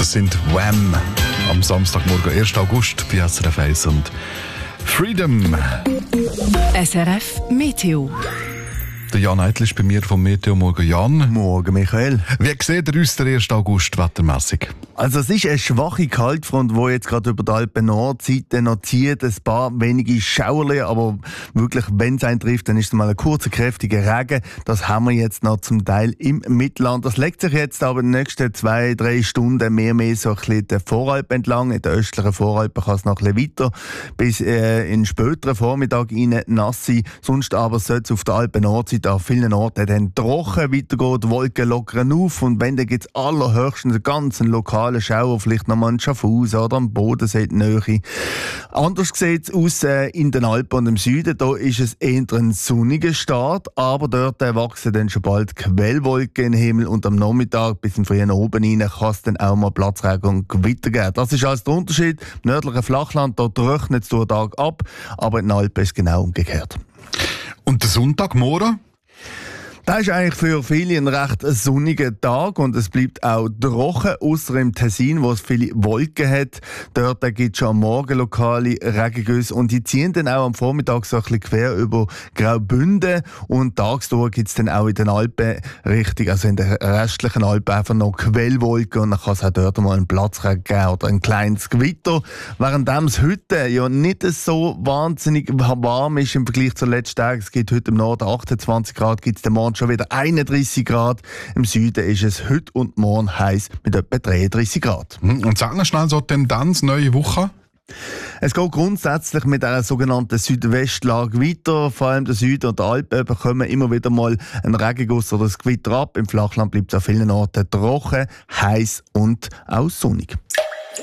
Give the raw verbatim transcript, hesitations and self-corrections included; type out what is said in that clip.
Das sind Wham! Am Samstagmorgen, ersten August, bei S R F eins und Freedom. S R F Meteo. Der Jan Eitel ist bei mir vom Meteo. Morgen, Jan. Morgen, Michael. Wie sieht der aus der ersten August wettermässig? Also es ist eine schwache Kaltfront, die jetzt gerade über die Alpen-Nordseite noch zieht. Ein paar wenige Schauerle, aber wirklich, wenn es einen trifft, dann ist es mal ein kurzer, kräftiger Regen. Das haben wir jetzt noch zum Teil im Mittelland. Das legt sich jetzt aber in den nächsten zwei, drei Stunden mehr mehr so ein bisschen den Voralpen entlang. In den östlichen Voralpen kann es noch ein bisschen weiter bis äh, in den späteren Vormittag rein nass sein. Sonst aber sollte es auf der Alpen-Nordseite an vielen Orten dann trocken weitergehen, die Wolken lockern auf und wenn, dann gibt es allerhöchstens einen ganzen lokalen Schauer, vielleicht nochmal in Schaffhausen oder am Bodensee in der Nähe. Anders sieht es aus äh, in den Alpen und im Süden. Da ist es eher ein sonniger Start, aber dort äh, wachsen dann schon bald Quellwolken im Himmel und am Nachmittag bis in den frühen Abend rein kann es dann auch mal Platzregen und Gewitter geben. Das ist also der Unterschied. Im nördlichen Flachland, dort trocknet es durch den Tag ab, aber in den Alpen ist es genau umgekehrt. Und der Sonntagmorgen? Das ist eigentlich für viele ein recht sonniger Tag und es bleibt auch trocken, ausser im Tessin, wo es viele Wolken hat. Dort gibt es schon am Morgen lokale Regengüsse und die ziehen dann auch am Vormittag so ein bisschen quer über Graubünden und tagsüber gibt es dann auch in den Alpen richtig, also in den restlichen Alpen einfach noch Quellwolken und dann kann es auch dort mal einen Platzregen geben oder ein kleines Gewitter. Während es heute ja nicht so wahnsinnig warm ist im Vergleich zu letzten Tagen. Es gibt heute im Norden achtundzwanzig Grad, gibt es den Morgen schon wieder einunddreissig Grad. Im Süden ist es heute und morgen heiß mit etwa dreiunddreissig Grad. Und sag noch schnell so Tendenz, neue Woche? Es geht grundsätzlich mit einer sogenannten Südwestlage weiter. Vor allem der Süden und der Alpen bekommen immer wieder mal einen Regenguss oder ein Gewitter ab. Im Flachland bleibt es an vielen Orten trocken, heiß und auch sonnig.